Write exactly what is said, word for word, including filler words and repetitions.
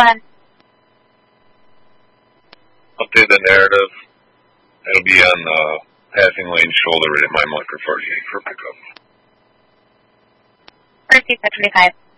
ahead. Update the narrative. It'll be on the passing lane shoulder at my marker forty-eight for pickup. First, twenty-five.